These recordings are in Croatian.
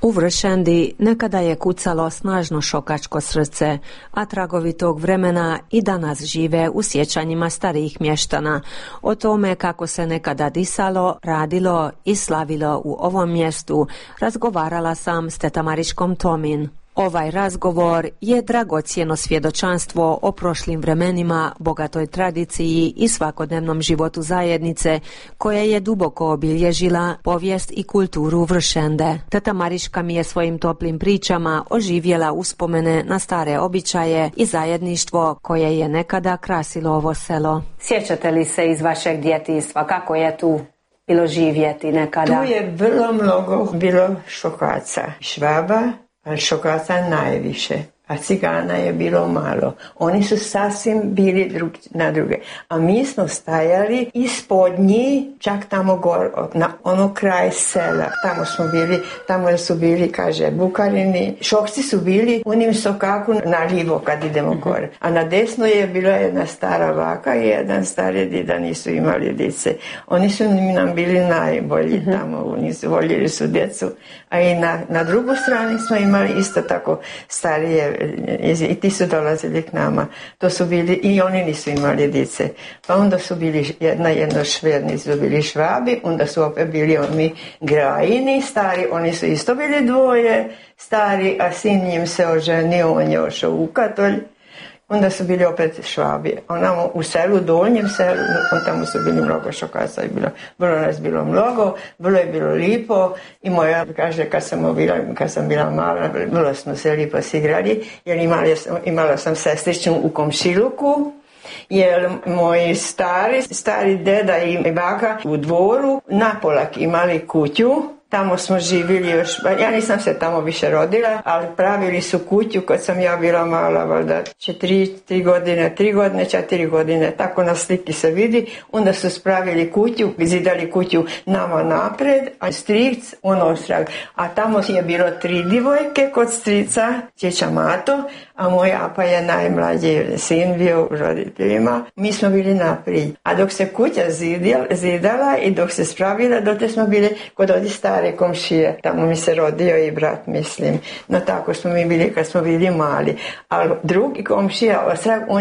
U Vršendi nekada je kucalo snažno šokačko srce, a tragovi tog vremena i danas žive u sjećanjima starijih mještana. O tome kako se nekada disalo, radilo i slavilo u ovom mjestu razgovarala sam s teta Mariškom Tomin. Ovaj razgovor je dragocjeno svjedočanstvo o prošlim vremenima, bogatoj tradiciji i svakodnevnom životu zajednice koja je duboko obilježila povijest i kulturu Vršende. Teta Mariška mi je svojim toplim pričama oživjela uspomene na stare običaje i zajedništvo koje je nekada krasilo ovo selo. Sjećate li se iz vašeg djetinjstva kako je tu bilo živjeti nekada? Tu je vrlo mnogo bilo šokaca, švaba, ali šokaca najviše, a cigana je bilo malo. Oni su sasvim bili na druge. A mi smo stajali ispod njih, čak tamo na ono kraj sela. Tamo su bili, kaže, bukarini. Šokci su bili u njim sokaku na livo kad idemo gore. A na desno je bila jedna stara baka i jedan stari dida, nisu imali dice. Oni su nam bili najbolji tamo, voljeli su djecu. A i na drugu strani smo imali isto tako starije i ti su dolazili k nama. To su bili, i oni nisu imali dice. Pa onda su bili jedno švedni su bili švabi, onda su opet bili oni grajini stari, oni su isto bili dvoje stari, a sin njim se oženio, on je ošao u katolj. Onda su bili opet švabi. Onamo u selu, donjem selu, tamo su bili mnogo šokaca. Bilo nas bilo mnogo, bilo je bilo lipo. I moja, kaže, kad sam bila mala, bilo smo se lipo sigrali, jer imala sam sestričnu u komšiluku, jer moji stari deda i baka u dvoru napolak imali kuću. Tamo smo živjeli još, ja nisam se tamo više rodila, ali pravili su kuću kad sam ja bila mala, valjda 4 godine, tako na sliki se vidi. Onda su spravili kuću, zidali kuću nama napred, a stric ostrag. A tamo je bilo 3 divojke kod strica, ćeća Mato, a moj apa je najmlađi sin bio u roditeljima. Mi smo bili naprijed. A dok se kuća zidala i dok se spravila, dotle smo bili kod ovdje stare komšije. Tamo mi se rodio i brat, mislim. No tako smo mi bili kad smo bili mali. Ali drugi komšija,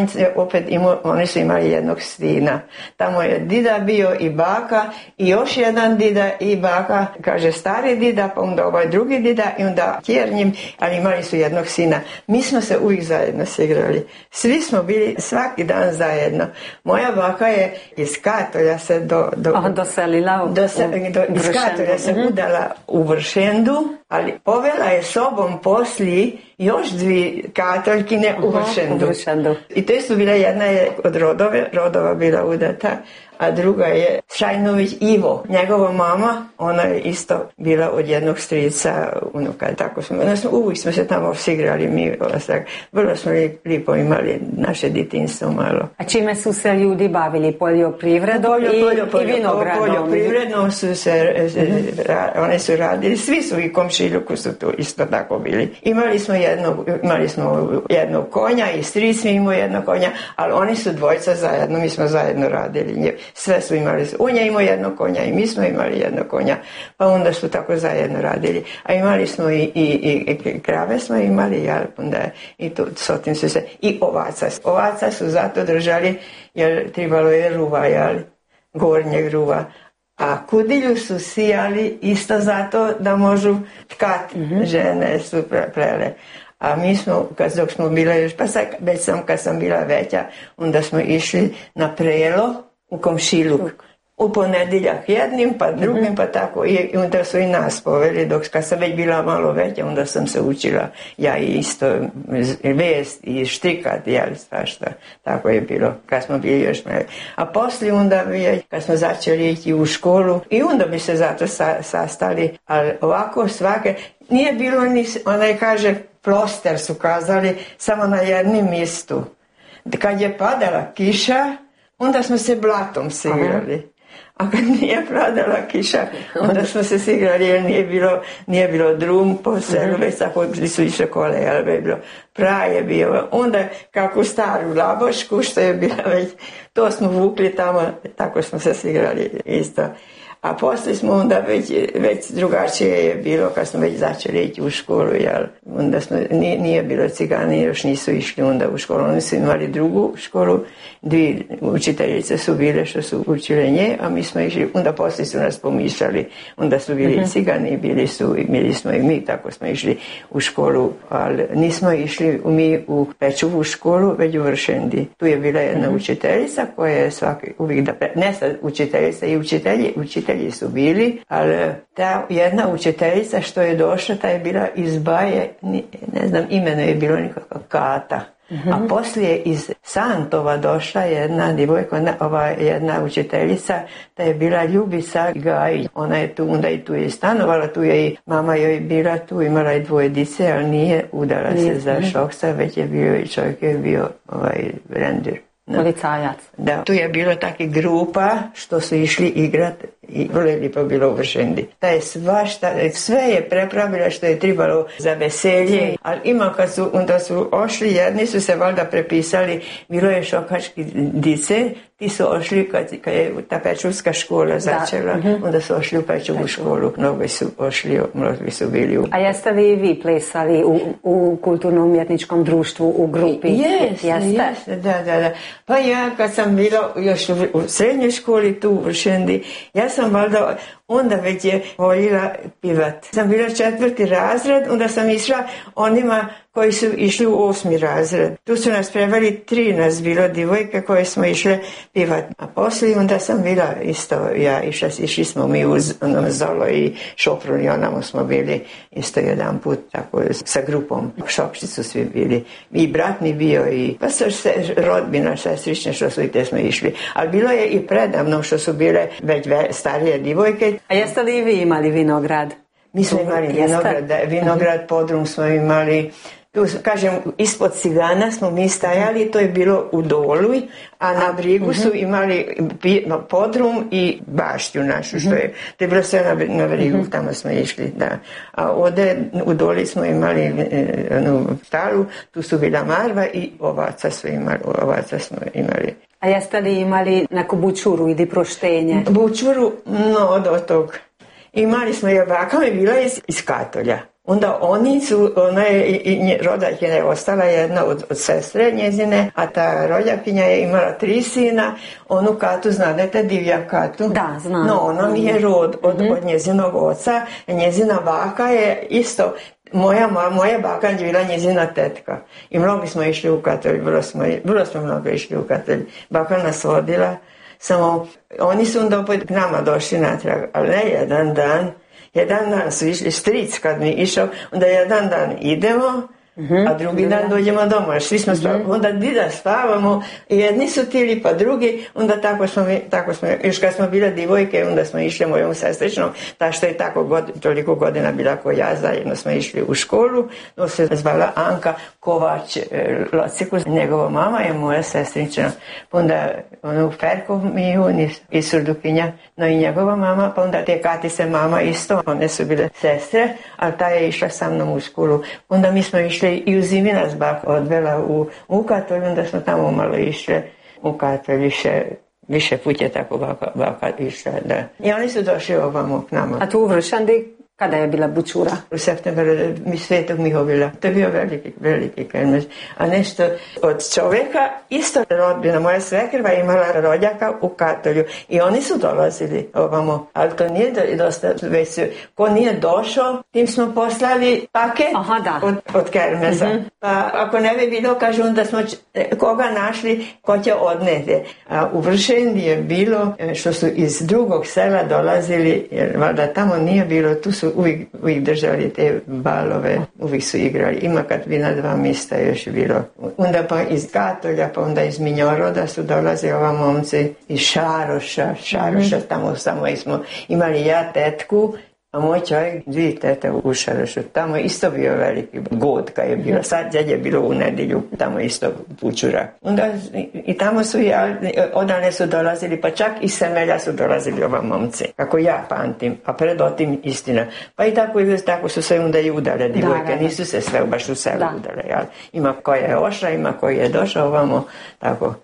oni su imali jednog sina. Tamo je dida bio i baka i još jedan dida i baka, kaže stari dida, pa onda ovaj drugi dida i onda kjer njim, ali imali su jednog sina. Mi smo se uvijek zajedno sigrali. Svi smo bili svaki dan zajedno. Moja baka je iz Katolja se doselila iz Katolja se udala u Vršendu, ali povela je sobom poslije još 2 katoljkine u Vršendu. I te su bile, jedna je od rodova bila udata, a druga je Šajnović Ivo. Njegova mama, ona je isto bila od jednog strica unuka. Tako smo, uvijek smo se tamo sigrali, mi vrlo smo lipo imali naše djetinjstvo malo. A čime su se ljudi bavili? Poljoprivredom i vinogradom? Poljoprivrednom su se, one su radili, svi su i komšiluku su tu isto tako bili. Imali smo jednog konja i stric mi imao jednog konja, ali oni su dvojca zajedno, mi smo zajedno radili. Sve su imali, on je imao jednog konja i mi smo imali jednog konja, pa onda su tako zajedno radili. A imali smo i krave smo imali, onda i to sotim su se, i ovaca. Ovaca su zato držali, jer trebalo je ruva, gornjeg ruva. A kudilju su sijali isto zato da možu tkati, žene su plele. A mi smo, dok smo bile još, kad sam bila veća, onda smo išli na prelo u komšiluk. U ponedjeljak jednim, pa drugim, pa tako. I onda su i nas poveli, kad sam već bila malo veća, onda sam se učila ja isto vest i štrikat, svašta. Tako je bilo, kad smo bili još mali. A poslije onda, kad smo začeli ići u školu, i onda bi se zato sastali, ali ovako svake, nije bilo ni, onaj kaže, ploster su kazali, samo na jednom mjestu. Kad je padala kiša, onda smo se blatom sigrali. A kad nije padala kiša, onda smo se sigrali, jer nije bilo drum po selu, već tako su išle kole, je bilo praje bio. Onda kako staru labošku, što je bila već, to smo vukli tamo, tako smo se sigrali isto. A poslije smo onda već drugačije je bilo kad smo već začeli ići u školu, jel? Onda nije bilo Cigani, još nisu išli onda u školu, oni su imali drugu školu, dvije učiteljice su bile što su učile nje, a mi smo išli, onda poslije su nas pomišljali, onda su bili Cigani, bili smo i mi, tako smo išli u školu, ali nismo išli mi u Pečuvu školu, već u Vršendi. Tu je bila jedna učiteljica koja je uvijek ne sad učiteljica i učitelji su bili, ali ta jedna učiteljica što je došla, ta je bila iz Baje, ne znam, imeno je bilo nikakva Kata. A poslije iz Santova došla jedna djevojka, jedna učiteljica, ta je bila Ljubica Gajić. Ona je tu, onda i tu je stanovala, tu je i mama joj bila tu, imala i dvoje dice, ali nije udala se za Šoksa, već je bio i čovjek je bio rendir. Policajac. Da, tu je bilo takvi grupa što su išli igrati i vrlo je lijepo bilo u Vršendi. Ta je sve je prepravila što je trebalo za veselje, ali ima onda su ošli, jedni su se valjda prepisali, bilo je šokački dice, ti su ošli kad je ta pečuvska škola začela, onda su ošli u Pečuvu školu, mnogi su bili u... A jeste li vi plesali u kulturno-umjetničkom društvu, u grupi? Jeste, da. Pa ja kad sam bila još u srednjoj školi tu u Vršendi, ja sam valjda onda već je voljela pivat. Sam bila 4. razred, onda sam išla onima koji su išli u 8. razred. Tu su nas preveli 3 nas bilo djevojke koje smo išle pivat. A poslije onda sam bila isto, išli smo mi uz Zolo i Šoprun i onamo smo bili isto jedan put tako sa grupom. U Šokšicu svi bili. I brat mi bio i pa rodbina sestrične što su i te smo išli. Ali bilo je i predavno što su bile već starije djevojke. A jeste li vi imali vinograd? Mi smo imali vinograd, podrum smo imali. Tu, kažem, ispod Cigana smo mi stajali, to je bilo u dolu, a na brigu su imali podrum i baštju našu, što je, to je bilo sve na brigu, tamo smo išli, da. A ovdje u doli smo imali stalu, tu su bila marva i ovaca smo imali. A jeste li imali neku bučuru ili proštenje? Bučuru, od tog. Imali smo je baka mi bila iz Katolja. Onda oni su, rođakinja je ostala jedna od sestre njezine, a ta rođakinja je imala 3 sina, onu Katu, znate, divja Katu? Da, znam. No, ona mi je rod od njezinog oca, njezina baka je isto, moja baka je bila njezina tetka. I mnogi smo išli u Katolj, vrlo smo mnogo išli u Katolj. Baka nas vodila, samo oni su onda opet k nama došli natrag, ali ne jedan dan su išli, stric kad mi išao, onda jedan dan idemo, a drugi dan dođemo doma, svi smo spavali, onda da spavamo, jedni su tili pa drugi, onda tako smo, još kad smo bile divojke, onda smo išli mojom sestričnom, ta što je toliko godina bila ko ja, zajedno smo išli u školu, to se zvala Anka Kovač Lociku, njegova mama je moja sestrična, onda onu Ferko Mijun iz Surdukinja, no i njegova mama, pa onda te Katice mama isto, one su bile sestre, ali ta je išla sa mnom u školu, onda mi smo išli i u zimi nas baka odvela u Katolj, onda smo tamo malo išli u Katolj, više put je tako baka išla, da. I oni su došli ovamo k nama. A tu u Vršandi, kada je bila bučura? U septembru, Svetog Mihovila. To je bio veliki kermes. A nešto od čovjeka, isto rodbina, moja svekrva imala rođaka u Katolju. I oni su dolazili ovamo. Ali to nije dosta već. Ko nije došao, tim smo poslali paket od kermesa. Pa ako ne bi bilo, kažu, onda smo koga našli, ko će odneti. A u Vršendi je bilo što su iz drugog sela dolazili, jer valjda tamo nije bilo, tu su uvijek držali te balove, uvijek su igrali. Ima kad bi na 2 mjesta još bilo. Onda pa iz Katolja, pa onda iz Minjoroda su dolazili ova momci iz Šaroša, tamo samo smo imali ja tetku, a moj čovjek 2 tete u Šarošu. Tamo isto bio veliki god kad je bilo. Sad je bilo u nedjelju, tamo isto bučura. Onda i tamo su odane su dolazili, pa čak i Semelja su dolazili ova momci. Kako ja pamtim, a pred otim istina. Pa i tako su se onda i udale divojke. Nisu se sve baš u selu udale. Jel? Ima koja je ošla, ima koji je došao ovamo, tako.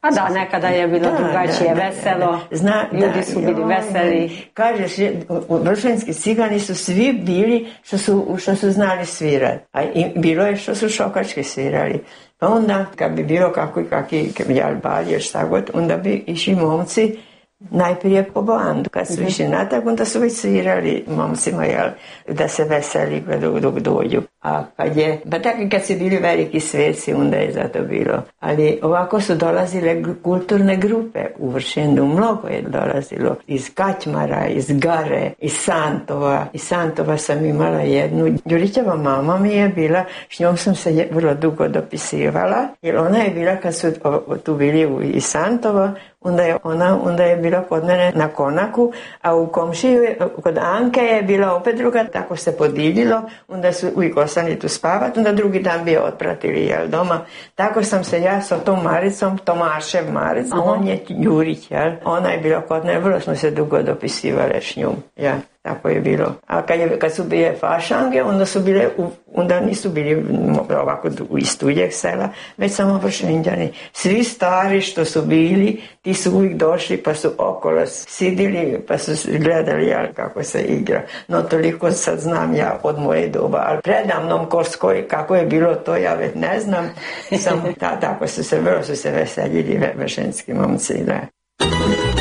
A da, nekada je bilo drugačije, veselo, ljudi su bili veseli. Kažeš, vršenski cigani su svi bili što su znali svirati, a bilo je što su šokački svirali. Pa onda, kad bi bilo kakvi jalbalje, šta god, onda bi išli momci najprije po bandu. Kad su išli natak, onda su već svirali momcima, da se veseli dok dođu. A kad su bili veliki sveci, onda je zato bilo. Ali ovako su dolazile kulturne grupe u Vršendu. Mnogo je dolazilo iz Kaćmara, iz Gare, iz Santova. Iz Santova sam imala jednu. Đurićeva mama mi je bila, s njom sam se vrlo dugo dopisivala, jer ona je bila, kad su tu bili iz Santova, onda je bila kod mene na konaku, a u komšiju, kod Anke je bila opet druga, tako se podijelilo, onda su uvijek ostali tu spavati, onda drugi dan bi je otpratili doma. Tako sam se ja sa tom Maricom, Tomašev Maric, a on je Đurić, ona je bila kod mene, vrlo smo se dugo dopisivale s njom, tako je bilo. A kad su bile fašange, onda nisu bili ovako iz tuđeg sela, već samo Vršenđani. Svi stari što su bili, ti su uvijek došli pa su okolo sidili, pa su gledali kako se igra. No toliko sad znam ja od moje doba, ali predamnom kako je bilo to, ja već ne znam. Tako vrlo su se veselili vršenski momci.